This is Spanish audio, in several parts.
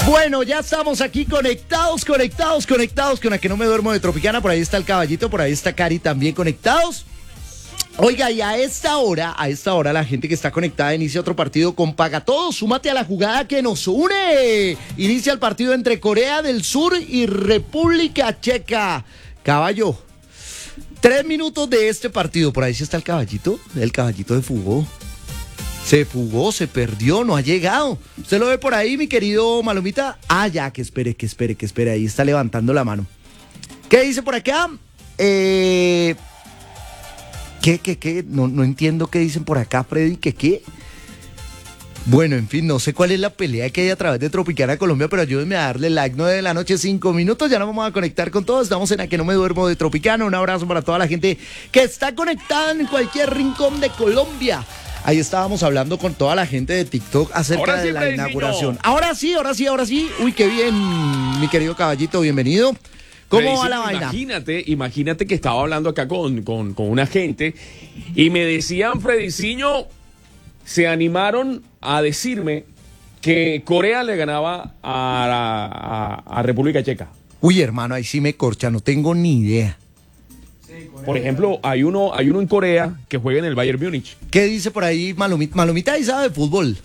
Bueno, ya estamos aquí conectados con la que no me duermo de Tropicana. Por ahí está el caballito, por ahí está Cari también conectados. Oiga, y a esta hora la gente que está conectada inicia otro partido con Paga Todo. Súmate a la jugada que nos une. Inicia el partido entre Corea del Sur y República Checa. Caballo, 3 minutos de este partido. Por ahí sí está el caballito de fugó. Se fugó, se perdió, no ha llegado. ¿Usted lo ve por ahí, mi querido Malumita? Ah, ya, que espere. Ahí está levantando la mano. ¿Qué dice por acá? ¿Qué? No entiendo qué dicen por acá, Freddy. ¿Qué? Bueno, en fin, no sé cuál es la pelea que hay a través de Tropicana Colombia, pero ayúdenme a darle like. 9 de la noche, 5 minutos. Ya nos vamos a conectar con todos. Estamos en A Que No Me Duermo de Tropicana. Un abrazo para toda la gente que está conectada en cualquier rincón de Colombia. Ahí estábamos hablando con toda la gente de TikTok acerca de la inauguración. Ahora sí. Uy, qué bien, mi querido caballito, bienvenido. ¿Cómo va la vaina? Imagínate que estaba hablando acá con una gente y me decían, Frediciño, se animaron a decirme que Corea le ganaba a República Checa. Uy, hermano, ahí sí me corcha, no tengo ni idea. Por ejemplo, hay uno en Corea que juega en el Bayern Múnich. ¿Qué dice por ahí Malumita? Malumita ahí sabe de fútbol.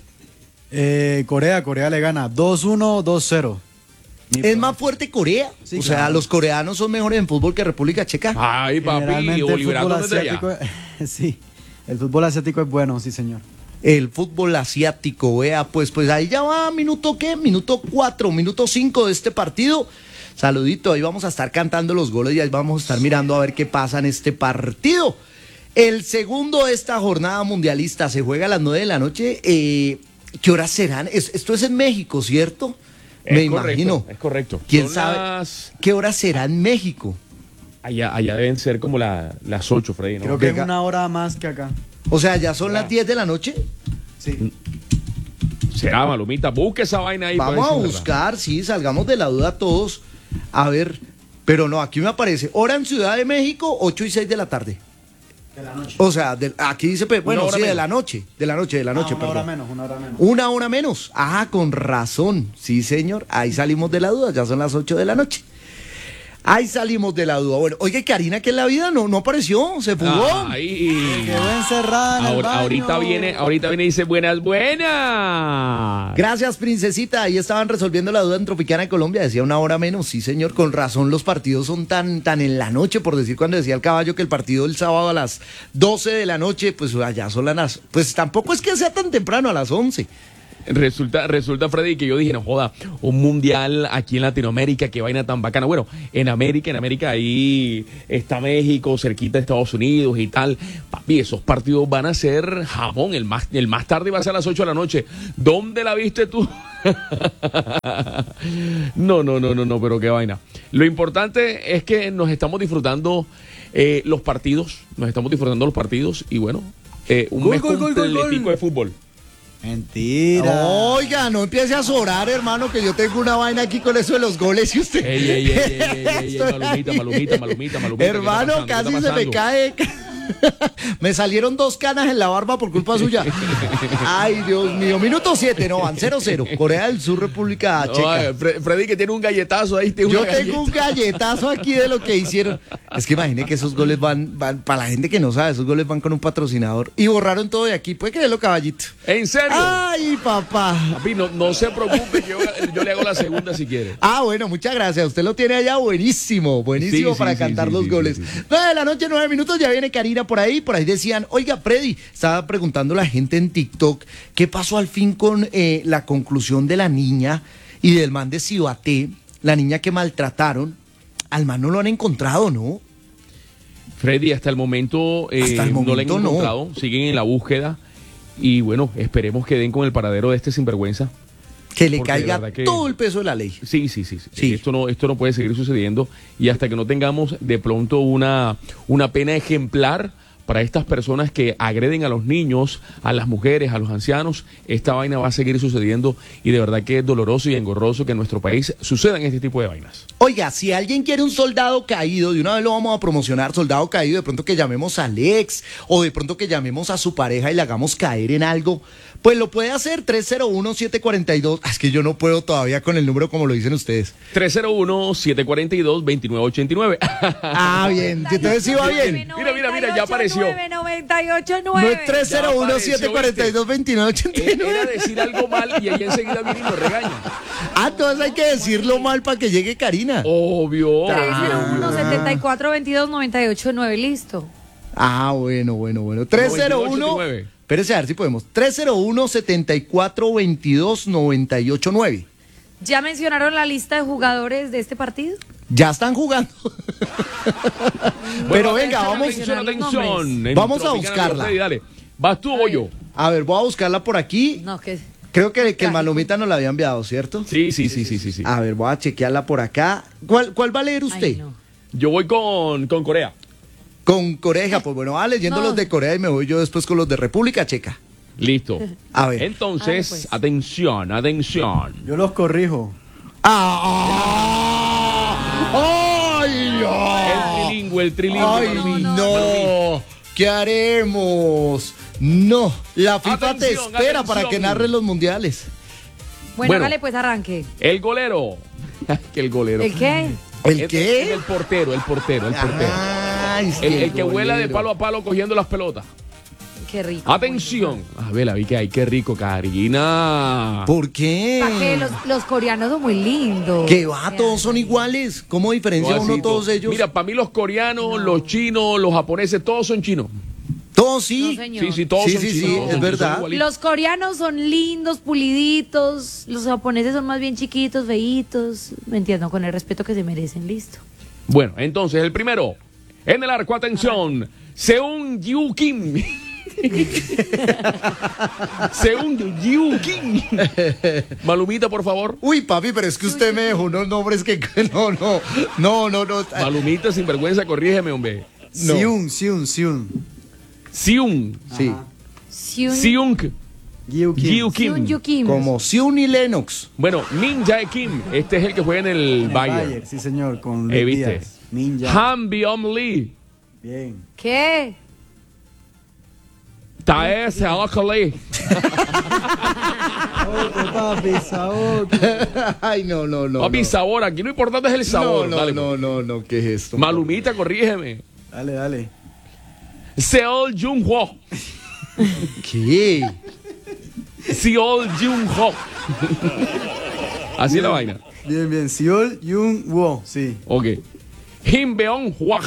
Corea le gana 2-1, 2-0. ¿Es más fuerte Corea? Sí, o sea, claro. ¿Los coreanos son mejores en fútbol que República Checa? Ay, papi, Oliver desde allá. Sí, el fútbol asiático es bueno, sí, señor. El fútbol asiático, vea, pues ahí ya va, minuto 4, minuto 5 de este partido. Saludito, ahí vamos a estar cantando los goles y ahí vamos a estar mirando a ver qué pasa en este partido. El segundo de esta jornada mundialista se juega a las 9 de la noche. ¿Qué horas serán? Esto es en México, ¿cierto? Me imagino. Es correcto. ¿Quién sabe qué horas será en México? Allá deben ser como las 8, Freddy, ¿no? Creo que es una hora más que acá. O sea, ¿ya son las 10 de la noche? Sí. Será, Malumita, busque esa vaina ahí. Vamos a buscar, sí, salgamos de la duda todos. A ver, pero no, aquí me aparece hora en Ciudad de México, 8 y 6 de la tarde. De la noche. O sea, aquí dice, bueno, sí, de la noche, perdón. Una hora menos. Una hora menos. Ah, con razón. Sí, señor, ahí salimos de la duda, ya son las 8 de la noche. Ahí salimos de la duda. Bueno, oye, Karina, ¿qué es la vida? No apareció, se fugó. Ahí. Quedó encerrada en el baño. Ahorita viene y dice buenas. Gracias, princesita. Ahí estaban resolviendo la duda en Tropicana de Colombia. Decía una hora menos. Sí, señor, con razón los partidos son tan en la noche, por decir cuando decía el caballo que el partido del sábado a las 12 de la noche, pues allá son las... Pues tampoco es que sea tan temprano, a las 11. Resulta, Freddy, que yo dije, no joda, un mundial aquí en Latinoamérica, qué vaina tan bacana. Bueno, en América ahí está México, cerquita de Estados Unidos y tal. Papi, esos partidos van a ser jamón, el más tarde va a ser a las 8 de la noche. ¿Dónde la viste tú? No, pero qué vaina. Lo importante es que nos estamos disfrutando los partidos y bueno, un mes completico de fútbol. Mentira. Oiga, no empiece a sobrar, hermano, que yo tengo una vaina aquí con eso de los goles y usted. Ey, Malumita. Hermano, casi se me cae. Me salieron 2 canas en la barba por culpa suya. Ay, Dios mío. Minuto 7, no, van 0-0. Corea del Sur, República Checa. Freddy, que tiene un galletazo ahí. Yo tengo un galletazo aquí de lo que hicieron. Es que imagine que esos goles van, para la gente que no sabe, esos goles van con un patrocinador. Y borraron todo de aquí. ¿Puede creerlo, caballito? ¿En serio? Ay, papá. Papi, no se preocupe, yo le hago la segunda si quiere. Ah, bueno, muchas gracias. Usted lo tiene allá buenísimo para cantar los goles. Sí. 9 de la noche, 9 minutos, ya viene Karina por ahí decían, oiga, Freddy, estaba preguntando la gente en TikTok, ¿qué pasó al fin con la conclusión de la niña y del man de Cibaté, la niña que maltrataron? Al man no lo han encontrado, ¿no? Freddy, hasta el momento no lo han encontrado, siguen en la búsqueda y bueno, esperemos que den con el paradero de este sinvergüenza. Que le caiga todo el peso de la ley. Sí. Esto no puede seguir sucediendo y hasta que no tengamos de pronto una pena ejemplar para estas personas que agreden a los niños, a las mujeres, a los ancianos, esta vaina va a seguir sucediendo y de verdad que es doloroso y engorroso que en nuestro país sucedan este tipo de vainas. Oiga, si alguien quiere un soldado caído, de una vez lo vamos a promocionar, soldado caído, de pronto que llamemos a Alex o de pronto que llamemos a su pareja y le hagamos caer en algo Pues lo puede hacer 301-742. Es que yo no puedo todavía con el número como lo dicen ustedes. 301-742-2989. Ah, bien. Entonces sí va bien. Mira, ya apareció. 998-9. No es 301-742-2989. Era decir algo mal y ella enseguida viene y nos regaña. Ah, entonces hay que decirlo mal para que llegue Karina. Obvio. 301-7422-989. Listo. Ah, bueno. 301. 98-9. Espérese a ver si podemos. 301-7422-989. ¿Ya mencionaron la lista de jugadores de este partido? Ya están jugando. Pero venga, vamos. Atención. Vamos a buscarla. Dale. ¿Vas tú o voy yo? A ver, voy a buscarla por aquí. No, que... Creo que el Malomita nos la había enviado, ¿cierto? Sí. A ver, voy a chequearla por acá. ¿Cuál va a leer usted? Ay, no. Yo voy con Corea. Con Corea, pues bueno, va leyendo No. los de Corea y me voy yo después con los de República Checa. Listo. A ver. Entonces, pues. atención. Yo los corrijo. ¡Ay, El trilingüe. ¡Ay, no! ¿Qué haremos? No, la FIFA te Atención, espera para atención. que narres los mundiales. Bueno, Bueno. dale, pues arranque. El golero. Que el golero. ¿El qué? ¿El qué? El portero. Ay, sí, El que vuela de golero. palo a palo cogiendo las pelotas. Qué rico. Atención. A ver, la vi que hay. Qué rico, Karina. ¿Por qué? ¿Para qué? Los coreanos son muy lindos. ¿Qué va? Todos son iguales. ¿Cómo diferencia uno Suavecito. todos ellos? Mira, para mí los coreanos, los chinos, los japoneses, todos son chinos. Todos sí. No, señor. Sí, todos Sí, son sí, chinos. sí, todos es son verdad. igualitos. Los coreanos son lindos, puliditos. Los japoneses son más bien chiquitos, feitos. Me entiendo, con el respeto que se merecen. Listo. Bueno, entonces el primero. En el arco, atención. Seung Yu Kim. Seung Yu Kim. Malumita, por favor. Uy, papi, pero es que usted me dejó unos nombres que no. Malumita, sin vergüenza, corrígeme, hombre. No. Siun. Seung. Sí, Seung Gyu Kim. Yu Kim. Seung Kim. como Siun y Lennox. Bueno, Min Jae Kim. Este es el que juega en el En Bayern. sí señor, con Luis ¿Viste? Díaz. Ninja. Han Byung Lee. Bien. ¿Qué? Tae Seok Lee. Papi, Saoco. Ay, no. Papi, sabor. Aquí lo importante es el sabor. No, Dale, pues. no, ¿qué es esto? Malumita, corrígeme. Dale. Seol Jung Ho. ¿Qué? Seol Jung Ho. Así es la vaina. Bien. Seol Jung Wo. Sí. Ok. Kim Beon Hwag.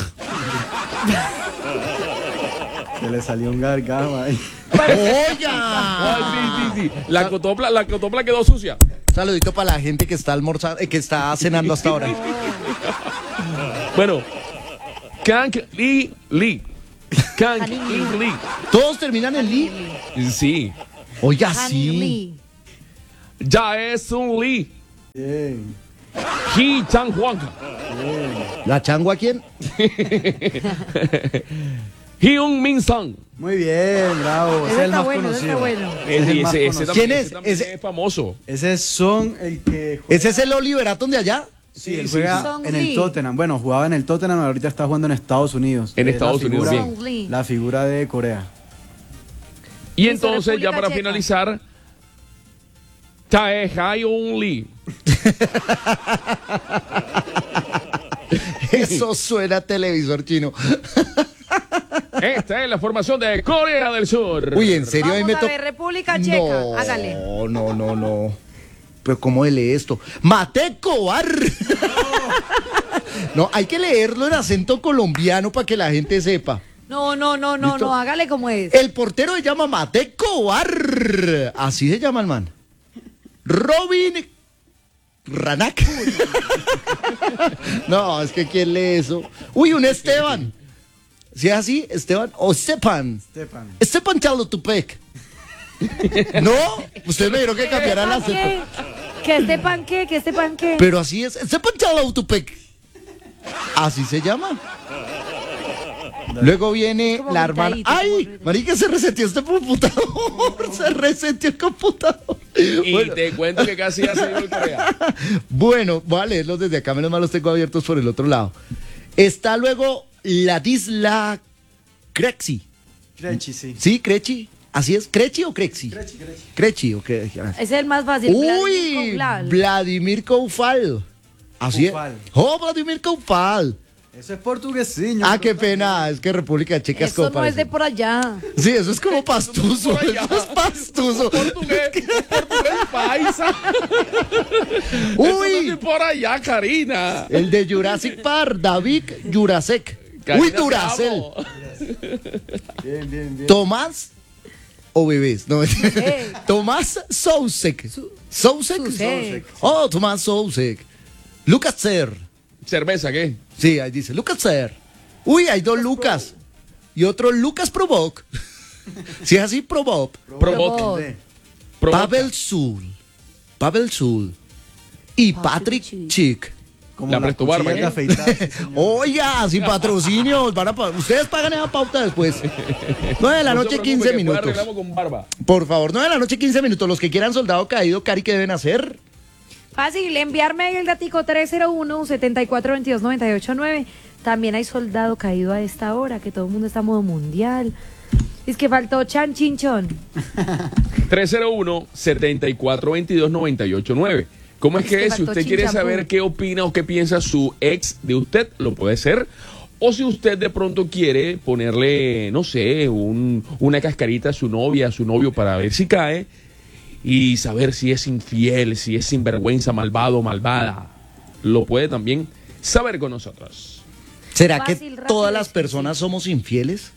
Se le salió un gargajo ahí. ¡Oiga! Sí. La cotopla quedó sucia. Saludito para la gente que está almorzando, que está cenando hasta ahora. Bueno. Kang Lee. Kang Lee. ¿Todos terminan en Lee? Sí. Oiga, Han sí. Lee. Jae Sun Lee. Bien. Hee Chang Hwang. ¿La changua quién? Hyun Min Sang. Muy bien, bravo. Ese es Ese el está más bueno, ese conocido. está bueno. Ese es el más Ese conocido. también- ¿Quién es? ese también Ese- es famoso. Ese es Son, el que ¿Ese es el Oliver Atom de allá? Sí, él sí, juega sí. Song en el Lee. Tottenham. Bueno, jugaba en el Tottenham, ahorita está jugando en Estados Unidos. En Es Estados la Unidos, figura- bien. Song Lee. La figura de Corea. Y Listo, entonces, ya República para Checa. finalizar, Tae Hyun Lee. Eso suena a televisor chino. Esta es la formación de Corea del Sur. Uy, ¿en serio? Ahí Vamos me a toca. ver, República Checa. Hágale. No. Pero ¿cómo lee esto? ¡Mate Cobar! No, hay que leerlo en acento colombiano para que la gente sepa. No, ¿Listo? hágale como es. El portero se llama Mate Cobar. Así se llama el man. Robin Ranak. No, es que ¿quién lee eso? Uy, un Esteban. ¿Sí es así? Esteban o Stepan. Stepan Chalotupec. No, ustedes me dijeron que cambiara la ¿Qué? ¿Que este pan qué? ¿Que este pan qué? Pero así es. Stepan Chalotupec. Así se llama. Luego viene Como la hermana. gritadito, ¡Ay! como- Marica, se reseteó este computador. Se reseteó el computador. Y Bueno. te cuento que casi ya se dio el Corea. Bueno, voy a leerlos desde acá, menos mal los tengo abiertos por el otro lado. Está luego Ladisla Krexi. Crechi, sí. ¿Sí, Krechi? ¿Así es? ¿Crechi o Crexi? Crechi, ok. Ese es el más fácil. Uy, Vladimir Koufal. Así es. Koufal. Oh, Vladimir Koufal. Eso es portuguesiño. Ah, qué pena, es que República Checa es Eso como no es de parece. por allá. Sí, eso es como pastuso, por allá. eso es pastuso. Portugués paisa. Eso no Uy, es por allá, Karina. el de Jurassic Park, David Jurasek. Karina, Uy, te Duracell. amo. Bien. Tomás o bebés, no. Hey. Tomás Sousek. Sousek. Sousek. Oh, Tomás Sousek. Lucas Ser. ¿Cerveza qué? Sí, ahí dice Lucas Ser. Uy, hay dos Lucas. Y otro Lucas Provoc. Si es así, Provoc. Provoca. Pavel Zul. Y Patrick Chick. Chick. Como La las prestó barba, cuchillas ¿qué? de afeitar, sí, señor. Oiga, sin patrocinios. Ustedes pagan esa pauta después. 9 de la No se noche, preocupe, 15 que después minutos. arreglamos con barba. Por favor, 9 de la noche, 15 minutos. Los que quieran soldado caído, Cari, ¿qué deben hacer? Fácil, enviarme ahí el datico 301-7422-989. También hay soldado caído a esta hora, que todo el mundo está a modo mundial. Es que faltó Chan Chinchón. 301-7422-989. ¿Cómo es Es que que si faltó usted quiere chinchampú. saber qué opina o qué piensa su ex de usted, lo puede ser? O si usted de pronto quiere ponerle, no sé, una cascarita a su novia, a su novio para ver si cae y saber si es infiel, si es sinvergüenza, malvado o malvada, lo puede también saber con nosotros. ¿Será Fácil, que rápido, todas las sí. personas somos infieles?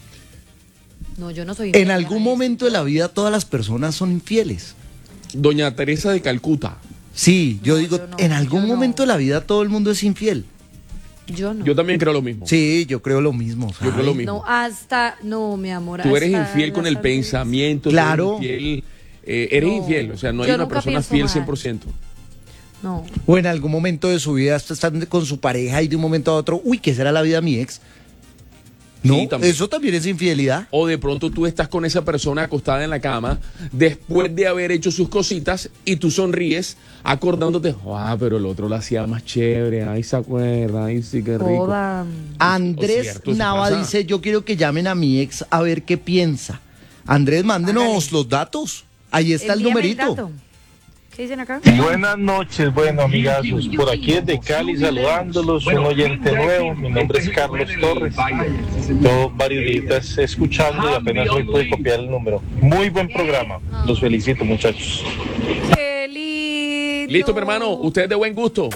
No, yo no soy. En algún momento de la vida todas las personas son infieles. Doña Teresa de Calcuta. Sí, yo No, digo, yo no, en algún yo no. momento de la vida todo el mundo es infiel. Yo no. Yo también creo lo mismo. Sí, yo creo lo mismo. Yo creo lo ¿sabe? mismo. No, mi amor. Tú eres hasta infiel con la el salud. pensamiento, Claro. tú eres infiel, eres No, infiel, o sea, no hay yo una nunca persona pienso fiel mal. 100%. No. O en algún momento de su vida están con su pareja y de un momento a otro, uy, ¿qué será la vida de mi ex? No, Sí, también. eso también es infidelidad. O de pronto tú estás con esa persona acostada en la cama después de haber hecho sus cositas y tú sonríes acordándote, pero el otro lo hacía más chévere, ay, se acuerda, ay, sí, qué rico. Joda. Andrés cierto, eso Nava pasa. dice, yo quiero que llamen a mi ex a ver qué piensa. Andrés, mándenos los datos. Ahí está el Envíame numerito. dato. ¿Qué dicen acá? Buenas noches, bueno amigazos, por aquí desde Cali saludándolos, un oyente nuevo, mi nombre es Carlos Torres, llevo varios días escuchando y apenas hoy pude copiar el número. Muy buen programa, los felicito muchachos. ¡Qué lindo! Listo, mi hermano, usted es de buen gusto.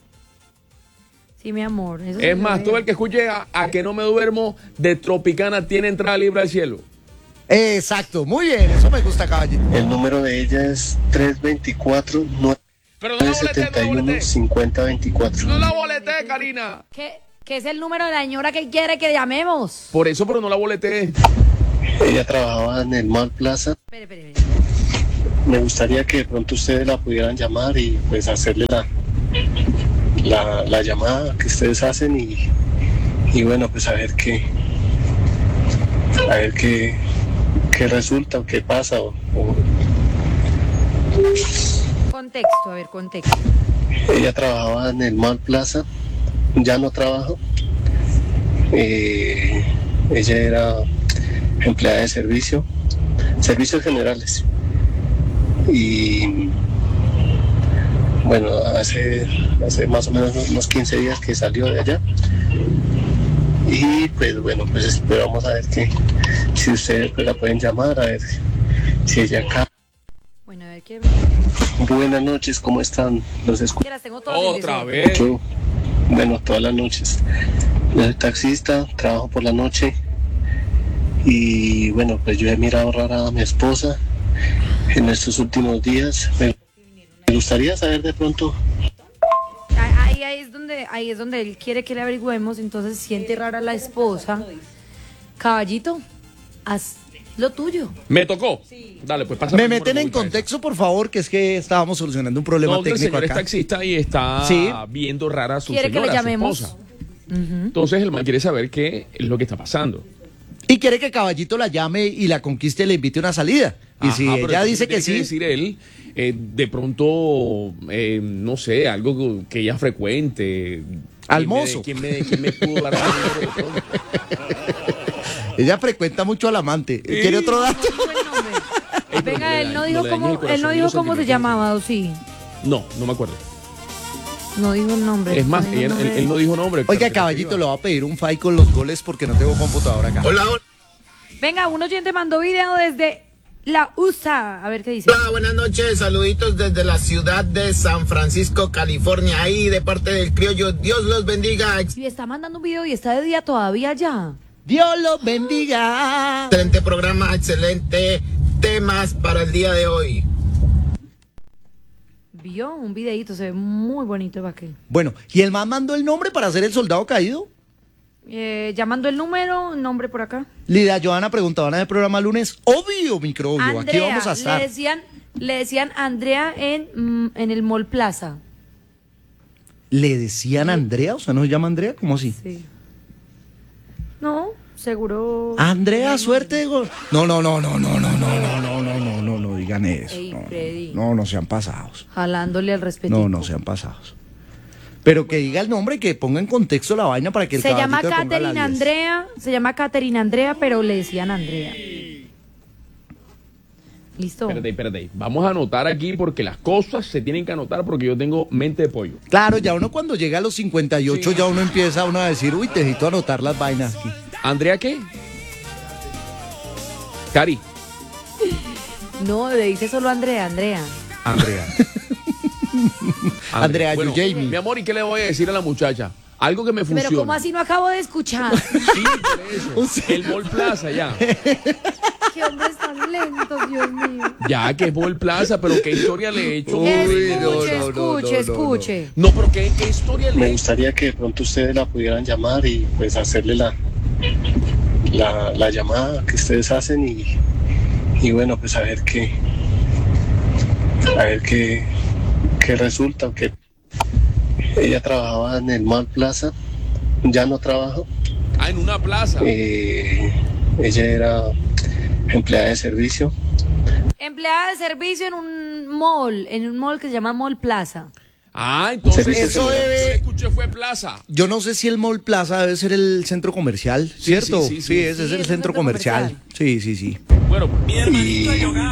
Sí, mi amor. Eso Es se más, ve. todo el que escuche a que no me duermo de Tropicana tiene entrada libre al cielo. Exacto, muy bien, eso me gusta, caballero. El número de ella es 324 Pero no la boleté, 971 5024. No la boleté, Karina. ¿Qué es el número de la señora que quiere que llamemos? Por eso, pero no la boleté. Ella trabajaba en el Mall Plaza. Espere. Me gustaría que de pronto ustedes la pudieran llamar y pues hacerle la llamada que ustedes hacen y bueno, pues a ver qué resulta o qué pasa Contexto, a ver, contexto. Ella trabajaba en el Mall Plaza, ya no trabaja. Ella era empleada de servicios generales. Y bueno, hace más o menos unos 15 días que salió de allá. Y pues bueno, pues vamos a ver si ustedes pues, la pueden llamar, a ver si ella acá. Bueno, a ver qué. Buenas noches, ¿cómo están? Los escucho. Quieras, tengo todo Otra vez. Bueno, todas las noches. Yo soy taxista, trabajo por la noche. Y bueno, pues yo he mirado rara a mi esposa en estos últimos días. Me gustaría saber de pronto. Ahí es donde él quiere que le averigüemos, entonces siente rara a la esposa. Caballito, haz lo tuyo. Me tocó. Dale, pues pásame Me el número meten de en vuelta contexto, por favor, que es que estábamos solucionando un problema No, el técnico señor es acá. taxista y está Sí. viendo rara a su Quiere que señora, le a su llamemos. esposa. Entonces el man quiere saber qué es lo que está pasando. Y quiere que Caballito la llame y la conquiste y le invite una salida. Y si Ajá, pero ella entonces dice que tiene sí, decir él, de pronto, no sé, algo que ella frecuente. Al mozo. ¿Quién me pudo dar algo de pronto? Ella frecuenta mucho al amante. ¿Quiere otro dato? Venga, él no dijo le dañes el cómo, él no corazón y dijo los cómo se sentimientos. llamaba, ¿o sí? No, no me acuerdo. No dijo el nombre. Es más, No dijo el nombre. él no dijo nombre. Oiga, pero- caballito, le voy a pedir un file con los goles porque no tengo computadora acá. Hola, Venga, un oyente mandó video desde la USA. A ver qué dice. hola, buenas noches, saluditos desde la ciudad de San Francisco, California, ahí de parte del criollo, Dios los bendiga, Y está mandando un video y está de día todavía ya. Dios los bendiga. excelente programa, excelente temas para el día de hoy. Vio un videito, se ve muy bonito, ¿para qué? Bueno, ¿y el man mandó el nombre para ser el soldado caído? Llamando el número, nombre por acá. Lidia Johanna preguntaba en el programa lunes. Obvio, microbio, aquí Andrea, vamos a estar. le decían Andrea en el Mall Plaza. ¿Le decían Andrea? O sea, ¿no se llama Andrea? ¿Cómo así? Sí. No, seguro. Andrea, suerte de gol. No, no digan eso. Ey, No, Freddy. no sean pasados. Jalándole al respeto. No sean pasados. Pero que diga el nombre y que ponga en contexto la vaina para que el Se llama caballito le ponga Catherine la 10. Andrea, se llama Catherine Andrea, pero le decían Andrea. ¿Listo? Espérate. Vamos a anotar aquí porque las cosas se tienen que anotar porque yo tengo mente de pollo. Claro, ya uno cuando llega a los 58 ya uno empieza a decir, uy, necesito anotar las vainas aquí. ¿Andrea qué? Cari. No, le dice solo Andrea. Andrea. Andrea, Bueno, you Jamie. mi amor, ¿y qué le voy a decir a la muchacha? Algo que me funcione. Pero ¿cómo así no acabo de escuchar? Sí, por eso. El Mall Plaza, ya. Qué hombres tan lentos, Dios mío. Ya, que es Mall Plaza, pero ¿qué historia le he hecho? Escuche. No, pero ¿qué historia le Me he hecho? gustaría que de pronto ustedes la pudieran llamar y pues hacerle la llamada que ustedes hacen y bueno, pues a ver qué resulta, que ella trabajaba en el Mall Plaza, ya no trabaja, Ah, en una plaza. ella era empleada de servicio. Empleada de servicio en un mall que se llama Mall Plaza. Ah, entonces Servicio eso celular. debe... escuché fue plaza. Yo no sé si el Mall Plaza debe ser el centro comercial, ¿cierto? sí, ese es Sí, el es un centro centro comercial. Sí. Bueno, Y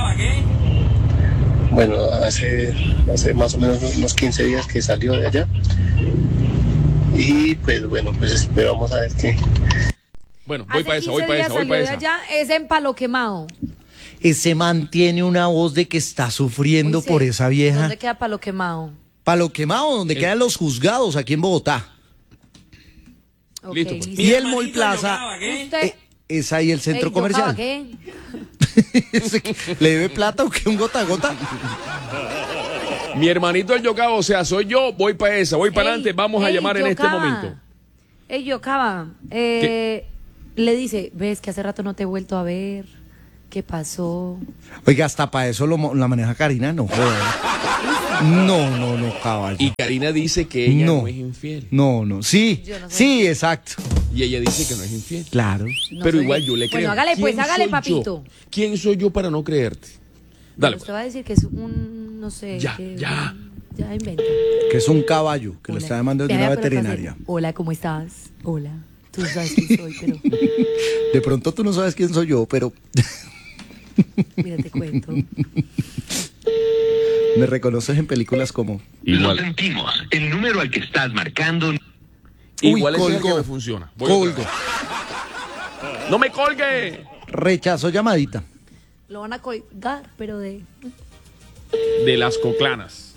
bueno, hace más o menos unos 15 días que salió de allá. Y pues bueno, pues vamos a ver qué. bueno, voy Hace para esa, 15 días voy salió para de esa. allá, es en Palo Quemado. Ese man tiene una voz de que está sufriendo Uy, sí. por esa vieja. ¿Dónde queda Palo Quemado? Palo Quemado, donde quedan los juzgados aquí en Bogotá. Ok, Listo, pues. Y el Mall Plaza Usted... es ahí el centro Ey, yo comercial. cabagué. ¿Le debe plata o qué? ¿Un gota a gota? Mi hermanito el Yocaba, o sea, soy yo, voy para esa, voy para Ey, adelante, vamos a ey, llamar en este Yocaba. momento. Ey, Yocaba, le dice, ves que hace rato no te he vuelto a ver. ¿Qué pasó? Oiga, hasta para eso la maneja Karina, no joder. No, caballo. Y Karina dice que ella no, No. es infiel. No. Sí, Yo no sé. sí, exacto. Y ella dice que no es infiel. Claro. No Pero soy- igual yo le creo. Bueno, hágale pues, ¿Quién hágale, soy papito. yo? ¿Quién soy yo para no creerte? Dale. Usted pues. va a decir que es un, no sé. Ya. Ya inventa. Que es un caballo que le Hola. está llamando de Vea, una pero ¿qué hacer? veterinaria. Hola, ¿cómo estás? Hola. Tú sabes quién soy, pero De pronto tú no sabes quién soy yo, pero mira, te cuento. me reconoces en películas como... Lo sentimos. El número al que estás marcando. Igual es el que colgó. me funciona. Voy Colgo. otra vez. ¡No me colgue! Rechazó llamadita. Lo van a colgar, pero de... De las coclanas.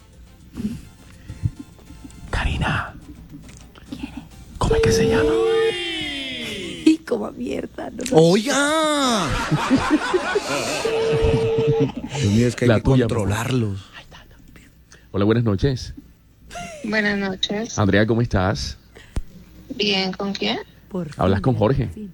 Karina. ¿Cómo es que se llama? Y como mierda. No, no. ¡Oiga! Dios mío, es que hay La que tuya, por favor. controlarlos. Hola, buenas noches. Buenas noches. Andrea, ¿cómo estás? Bien, ¿con quién? Por ¿Hablas fin, con Jorge? sí.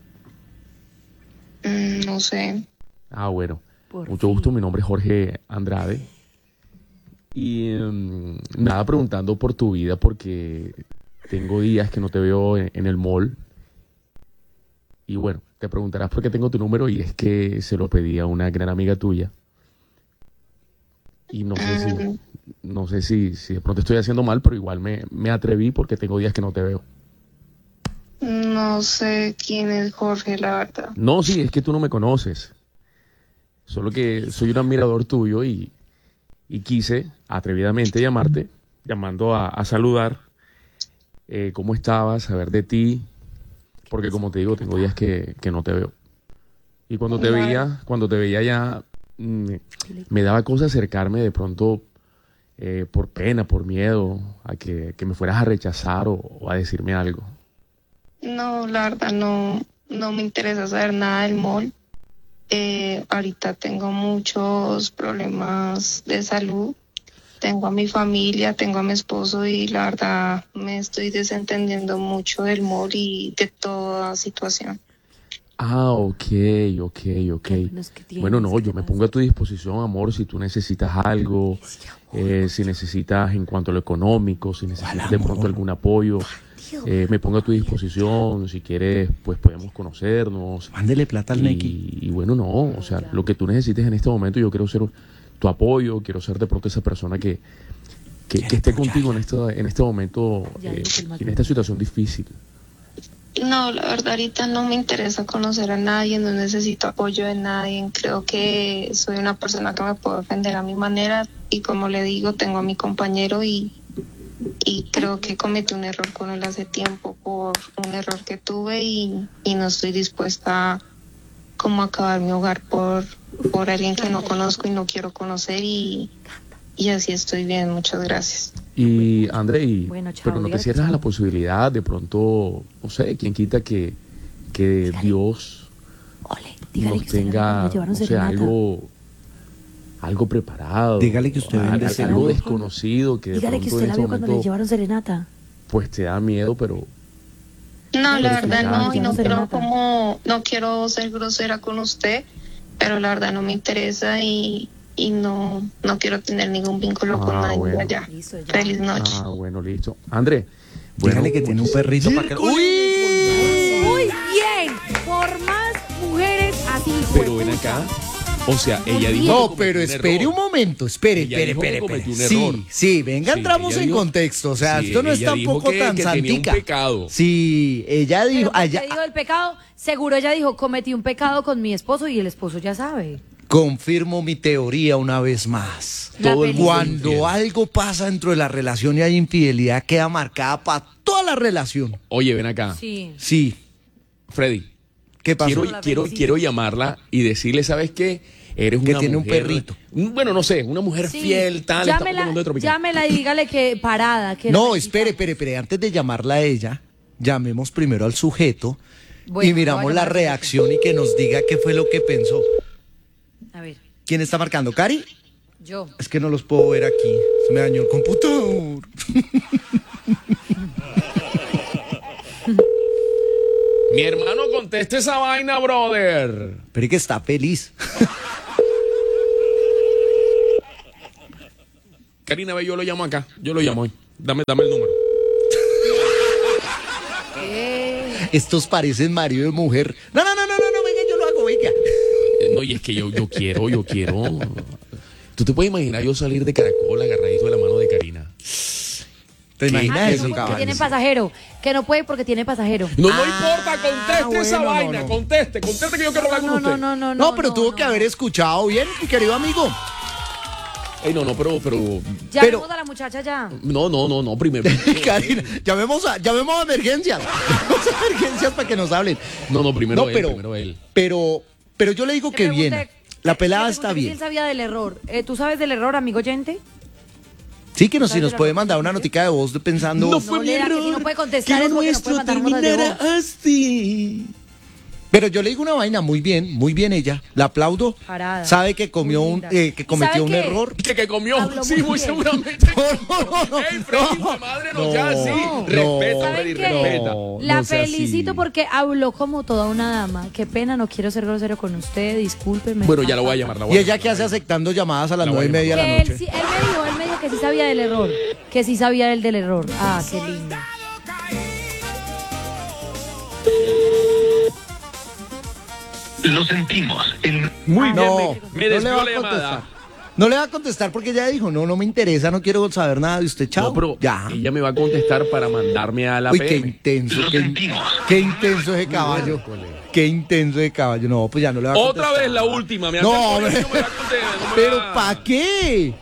No sé. Ah, bueno. Por Mucho fin. gusto, mi nombre es Jorge Andrade. Y nada, preguntando por tu vida porque tengo días que no te veo en el mall. Y bueno, te preguntarás por qué tengo tu número y es que se lo pedí a una gran amiga tuya. Y no sé si de pronto estoy haciendo mal, pero igual me atreví porque tengo días que no te veo. No No sé quién es Jorge, la verdad. No, sí, es que tú no me conoces. Solo que soy un admirador tuyo y quise atrevidamente llamarte, llamando a saludar cómo estabas, saber de ti, porque como te digo, tengo días que no te veo. Y cuando te veía ya me daba cosa acercarme de pronto por pena, por miedo, a que me fueras a rechazar o a decirme algo. No, la verdad no me interesa saber nada del mall. Ahorita tengo muchos problemas de salud. Tengo a mi familia, tengo a mi esposo y la verdad me estoy desentendiendo mucho del mall y de toda situación. Ah, ok. Bueno, no, yo me pongo a tu disposición, amor, si tú necesitas algo, si necesitas en cuanto a lo económico, si necesitas de pronto algún apoyo, me pongo a tu disposición, si quieres, pues podemos conocernos. Mándele plata al Neki. Y bueno, no, o sea, lo que tú necesites en este momento, yo quiero ser tu apoyo, quiero ser de pronto esa persona que esté contigo en este momento, en esta situación difícil. No, la verdad ahorita no me interesa conocer a nadie, no necesito apoyo de nadie. Creo que soy una persona que me puedo defender a mi manera y como le digo, tengo a mi compañero y creo que cometí un error con él hace tiempo por un error que tuve y no estoy dispuesta como a acabar mi hogar por alguien que no conozco y no quiero conocer y así estoy bien, muchas gracias. Y André, Bueno, chao, pero no te dígale cierras que a la chao. posibilidad de pronto, no sé, quién quita que Dios Ole, dígale nos que usted tenga, le llevaron o sea, serenata. algo preparado. Dígale que usted vende algo seguro. desconocido que de Dígale que pronto usted en la este vio cuando le momento llevaron serenata. pues te da miedo, pero No, la Pero verdad no, ya, y no ya. quiero no quiero ser grosera con usted, pero la verdad no me interesa y no quiero tener ningún vínculo con nadie bueno. allá. Listo, ya. Feliz noche. bueno, listo. André, bueno, Dígale que tiene un perrito para que... Muy bien, por más mujeres así. pero ven acá. O sea, ella dijo No, que pero cometió un espere error. un momento, espere. Ella dijo que cometió un error. Sí, venga, Sí, entramos ella en dijo- contexto, o sea, sí, esto no es ella dijo tampoco que tan tenía un santica. pecado. Sí, ella dijo, Pero allá, porque dijo el pecado, seguro ella dijo, cometí un pecado con mi esposo y el esposo ya sabe. confirmo mi teoría una vez más. La Todo el mundo Cuando infiel. algo pasa dentro de la relación y hay infidelidad, queda marcada para toda la relación. Oye, ven acá. Sí. Sí, Freddy, ¿qué pasó? quiero llamarla y decirle, ¿sabes qué? Eres Que una tiene un mujer, perrito. Bueno, no sé, una mujer Sí. fiel, tal. estamos Llámela, hablando de Tropicana. llámela y dígale que parada. Que No, la- espere, antes de llamarla a ella, llamemos primero al sujeto Bueno, y miramos voy a la llamar al reacción y que nos diga qué fue lo que pensó. A ver, ¿Quién está marcando? ¿Cari? yo. Es que no los puedo ver aquí. Se me dañó el computador. Mi hermano, conteste esa vaina, brother. Pero es que está feliz. Karina, ve, yo lo llamo acá. Yo lo llamo hoy. Dame el número. Estos parecen marido y mujer. No, venga, yo lo hago, venga. No, y es que yo quiero. ¿Tú te puedes imaginar yo salir de Caracol agarradito de la mano de Karina? ¿Te imaginas Ah, que eso, no puede porque caballo? tiene pasajero. Que no puede porque tiene pasajero. No importa, conteste esa bueno, vaina. no. Conteste que yo quiero hablar con usted. No, pero tuvo que haber escuchado bien, mi querido amigo. Ey, no, pero. Llamemos a la muchacha ya. No, primero. Karina, llamemos a emergencias. Llamemos a emergencias para que nos hablen. No, primero No, él, pero- primero él. Pero yo le digo Le que pregunté- viene. La pelada le está pregunté que bien. ¿Quién sabía del error? ¿Tú sabes del error, amigo oyente? Sí, que si ¿Sabes nos de la puede razón mandar que una dice? notica de voz pensando. No fue No mi lea, que error. si no puede contestar que es lo porque no puede nuestro mandar notas de terminara voz. así. Pero yo le digo una vaina, muy bien ella. La aplaudo. Parada. Sabe que comió Muy un, linda. que ¿Y cometió sabe un qué? error. Que comió. Habló Sí, muy muy bien. seguramente. No. Ey, Freddy, tu madre no ya No. sí. No. Respeta, ¿Saben Freddy, qué? respeta. La no sea felicito así. porque habló como toda una dama. Qué pena, no quiero ser grosero con usted, discúlpeme. Bueno, ya lo voy a llamar. ¿Y ella qué hace aceptando llamadas a las La voy a 9:30 de la Que él, noche? sí- él me dijo que sí sabía del error. Que sí sabía él del error. Ah, qué lindo. Lo sentimos. Muy No, bien, me no le desvió va la a llamada. contestar. No le va a contestar porque ella dijo, no me interesa, no quiero saber nada de usted, chao. No, pero ya. ella me va a contestar para mandarme a la Uy, PM. qué intenso, qué intenso ese caballo. Qué intenso ese caballo. No, pues ya no le va a contestar. Otra vez la última. Me No, hace el hombre. no me la contesta, no me Pero la- ¿para qué?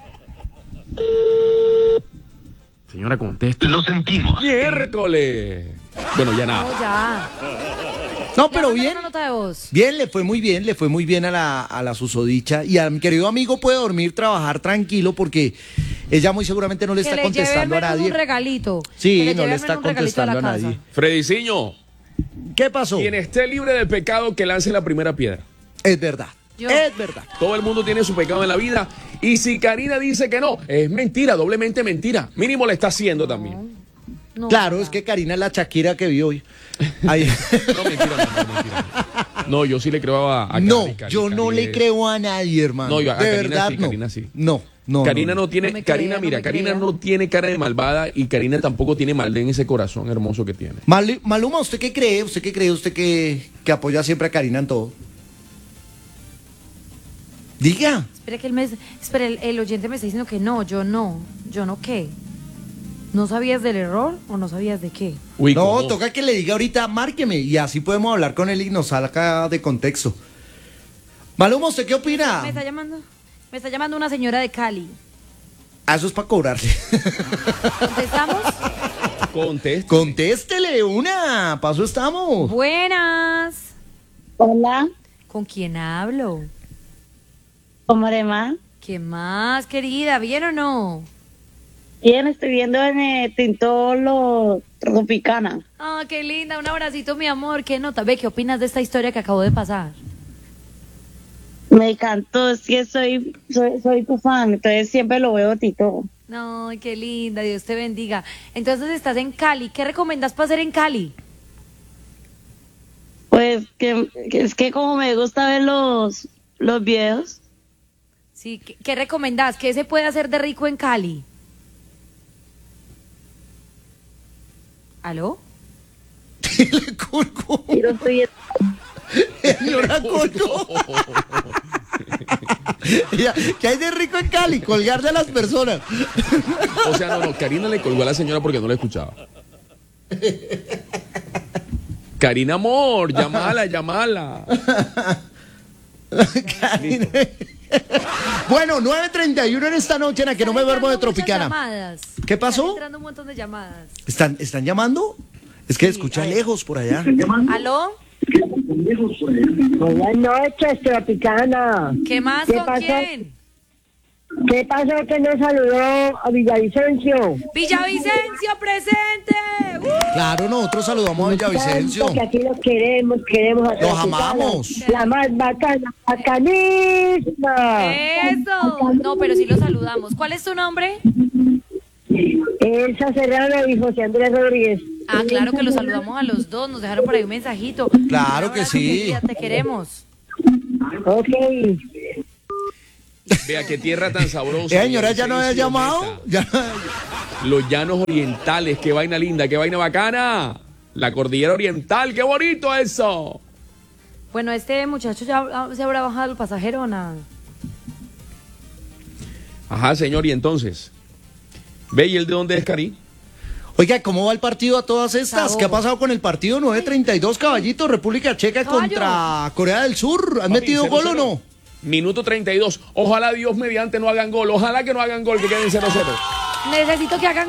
Señora, contesta. Lo sentimos. Miércoles. Bueno, ya No, nada. ya. No, Ya, pero mándale bien. una nota de voz. Bien, le fue muy bien a la susodicha. Y a mi querido amigo puede dormir, trabajar tranquilo porque ella muy seguramente no le Que está le lleve al contestando a menos nadie. un regalito. Sí, Que no lleve le al está menos un regalito a la contestando a casa. nadie. Frediciño, ¿Qué pasó? quien esté libre de pecado, que lance la primera piedra. Es verdad. Yo. Es verdad. Todo el mundo tiene su pecado en la vida. Y si Karina dice que no, es mentira, doblemente mentira. Mínimo le está haciendo también. No, Claro, ya. es que Karina es la Shakira que vi hoy. Ahí. No, mentira. No, yo sí le creo a No, Karina, yo no Karina le es- creo a nadie, hermano. No, yo a de Karina verdad sí, no. Karina sí. No. Karina no tiene, No me Karina, crea, mira, no me Karina crea. no tiene cara de malvada y Karina tampoco tiene maldad en ese corazón hermoso que tiene. Maluma, ¿usted qué cree? ¿Usted qué cree? ¿Usted que apoya siempre a Karina en todo? Diga. Espera, el oyente me está diciendo que no, yo no qué. ¿No sabías del error o no sabías de qué? Uy, No, ¿cómo? toca que le diga ahorita, márqueme, y así podemos hablar con él y nos saca de contexto. Maluma, ¿usted qué opina? Me está llamando una señora de Cali. Ah, eso es para cobrarle. ¿Contestamos? Contesta. Contéstele una, paso estamos. Buenas. Hola, ¿Con quién hablo? ¿cómo le va? ¿Qué más, querida? ¿Bien o no? Bien, estoy viendo en el Tintolo Tropicana. Ah, qué linda, un abracito, mi amor. ¿Qué nota? Ve, ¿qué opinas de esta historia que acabo de pasar? Me encantó, es que soy tu fan, entonces siempre lo veo Tito. Ay, qué linda, Dios te bendiga. Entonces estás en Cali. ¿Qué recomiendas para hacer en Cali? Pues que es que como me gusta ver los videos, Sí, ¿qué recomendás? ¿Qué se puede hacer de rico en Cali? ¿Aló? Le colgó. y lo estoy Señora colgó. Ya, ¿qué hay de rico en Cali? Colgar de las personas. O sea, no, Karina le colgó a la señora porque no la escuchaba. Karina, amor, llamala. Karina. Bueno, 9:31 en esta noche en la que no me duermo de Están entrando Tropicana. muchas llamadas. ¿Qué pasó? Están entrando un montón de llamadas. ¿Están llamando? Es que escucha lejos por allá. ¿Aló? Buenas noches, Tropicana. ¿Qué más? ¿Qué ¿Con pasó? quién? ¿Qué pasó que no saludó a Villavicencio? Villavicencio, presente. Claro, nosotros saludamos a Villavicencio. Porque aquí los queremos a Los Tropicana. amamos. La más bacana, bacanísima. Eso. No, pero sí lo saludamos. ¿Cuál es tu nombre? Elsa Serrano y José Andrés Rodríguez. Ah, claro que los saludamos a los dos. Nos dejaron por ahí un mensajito. Claro Un que abrazo, sí. querida, te queremos. Ok. Vea qué tierra tan sabrosa. Señora, ¿ya no había Villavicencio, llamado? neta. Ya. Los llanos orientales, qué vaina linda, qué vaina bacana. La cordillera oriental, qué bonito eso. Bueno, este muchacho ya se habrá bajado el pasajero o nada. Ajá, señor, y entonces. ¿Ve y el de dónde es, Cari? Oiga, ¿cómo va el partido a todas estas? Chao. ¿Qué ha pasado con el partido 9:32, caballito? República Checa Caballo. contra Corea del Sur. ¿Han Papi, metido 0-0. gol o no? Minuto 32. Ojalá Dios mediante no hagan gol. Ojalá que no hagan gol, que queden 0-0. Necesito que hagan